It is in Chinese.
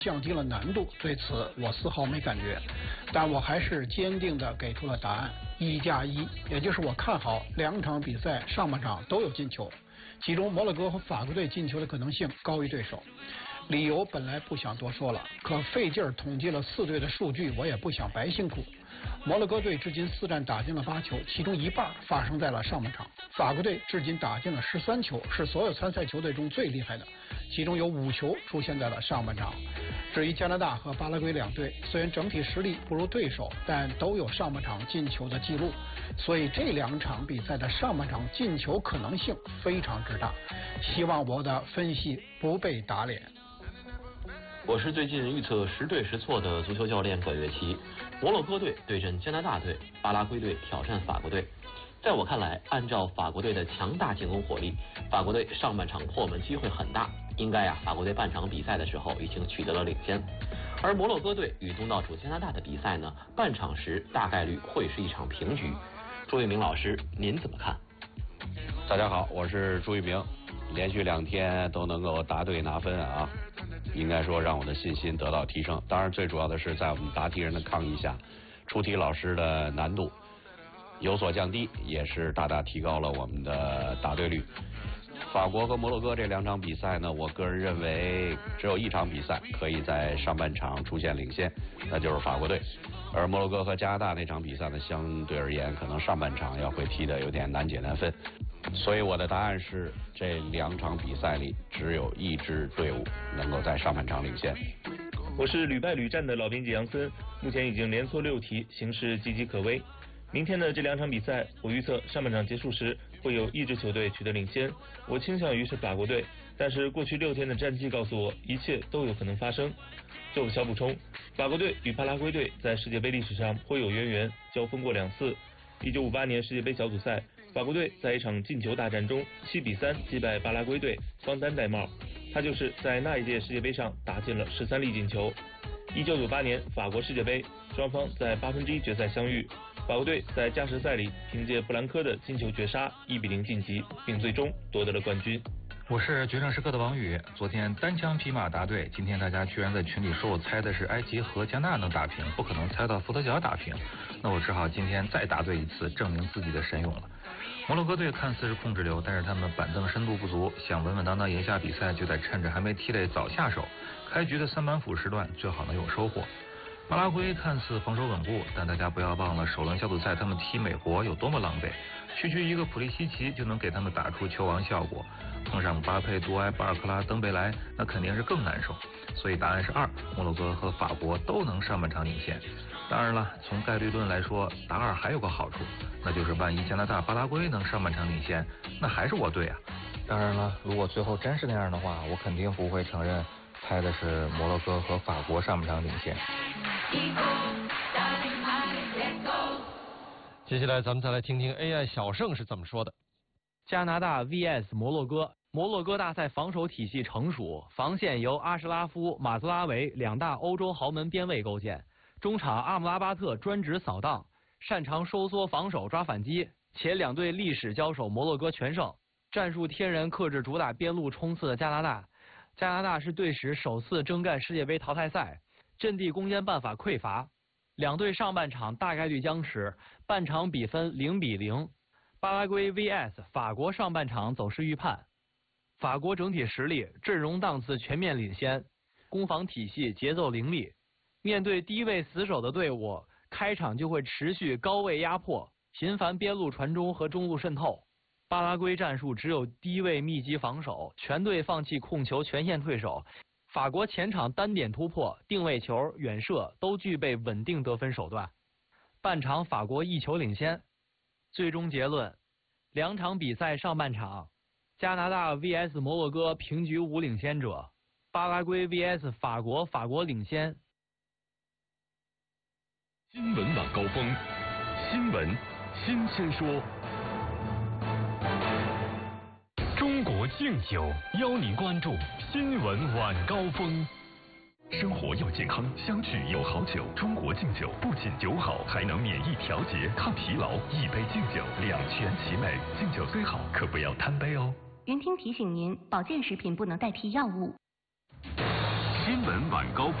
降低了难度，对此我丝毫没感觉，但我还是坚定地给出了答案：1+1，也就是我看好2场比赛上半场都有进球，其中摩洛哥和法国队进球的可能性高于对手。理由本来不想多说了，可费劲儿统计了4队的数据，我也不想白辛苦。摩洛哥队至今4战打进了8球，其中一半发生在了上半场。法国队至今打进了13球，是所有参赛球队中最厉害的，其中有5球出现在了上半场。至于加拿大和巴拉圭2队，虽然整体实力不如对手，但都有上半场进球的记录，所以这2场比赛的上半场进球可能性非常之大。希望我的分析不被打脸。 我是最近预测10对10错的足球教练葛跃棋。摩洛哥队对阵加拿大队，巴拉圭队挑战法国队。在我看来，按照法国队的强大进攻火力，法国队上半场破门机会很大，应该法国队半场比赛的时候已经取得了领先。而摩洛哥队与东道主加拿大的比赛呢，半场时大概率会是一场平局。朱一鸣老师，您怎么看？ 大家好，我是朱一鸣。连续2天都能够答对拿分啊，应该说让我的信心得到提升。当然最主要的是在我们答题人的抗议下，出题老师的难度有所降低，也是大大提高了我们的答对率。法国和摩洛哥这2场比赛呢，我个人认为只有1场比赛可以在上半场出现领先，那就是法国队。而摩洛哥和加拿大那场比赛呢，相对而言可能上半场要会踢得有点难解难分。所以我的答案是，这2场比赛里只有1支队伍能够在上半场领先。 我是屡败屡战的老编辑杨森，目前已经连错6题，形势岌岌可危。明天的这2场比赛，我预测上半场结束时会有1支球队取得领先，我倾向于是法国队，但是过去6天的战绩告诉我，一切都有可能发生。做个小补充，法国队与巴拉圭队在世界杯历史上颇有渊源，交锋过2次。1958年世界杯小组赛，法国队在一场进球大战中7-3击败巴拉圭队，方丹戴帽，他就是在那一届世界杯上打进了13粒进球。1998年法国世界杯，双方在1/8决赛相遇，法国队在加时赛里凭借布兰科的金球绝杀1-0晋级，并最终夺得了冠军。 我是决胜时刻的王宇，昨天单枪匹马答对，今天大家居然在群里说我猜的是埃及和加纳能打平，不可能猜到伏特加打平，那我只好今天再答对一次，证明自己的神勇了。摩洛哥队看似是控制流，但是他们板凳深度不足，想稳稳当当赢下比赛，就得趁着还没踢累早下手，开局的3板斧时段最好能有收获。巴拉圭看似防守稳固，但大家不要忘了首轮小组赛他们踢美国有多么狼狈，区一个普利西奇就能给他们打出球王效果，碰上巴佩、杜埃、巴尔克拉、登贝莱，那肯定是更难受。所以答案是2，摩洛哥和法国都能上半场领先。当然了，从概率论来说，答2还有个好处，那就是万一加拿大、巴拉圭能上半场领先，那还是我对啊。当然了，如果最后真是那样的话，我肯定不会承认猜的是摩洛哥和法国上半场领先。 接下来咱们再来听听 AI 小盛是怎么说的。 加拿大 vs 摩洛哥，摩洛哥大赛防守体系成熟，防线由阿什拉夫、马兹拉维2大欧洲豪门边卫构建，中场阿姆拉巴特专职扫荡，擅长收缩防守抓反击，且2队历史交手摩洛哥全胜，战术天然克制主打边路冲刺的加拿大。加拿大是队史首次征战世界杯淘汰赛，阵地攻坚办法匮乏，2队上半场大概率僵持，半场比分0-0。巴拉圭 vs 法国上半场走势预判，法国整体实力、阵容档次全面领先，攻防体系节奏凌厉，面对低位死守的队伍，开场就会持续高位压迫，频繁边路传中和中路渗透。巴拉圭战术只有低位密集防守，全队放弃控球，全线退守。法国前场单点突破、定位球、远射都具备稳定得分手段。半场法国1球领先。最终结论：2场比赛上半场，加拿大 vs 摩洛哥平局无领先者，巴拉圭 vs 法国，法国领先。 新闻晚高峰，新闻新鲜说。中国敬酒邀您关注新闻晚高峰。生活要健康，相聚有好酒。中国敬酒不仅酒好，还能免疫调节、抗疲劳。一杯敬酒，两全其美。敬酒虽好，可不要贪杯哦。 云听提醒您，保健食品不能代替药物。 新闻晚高峰。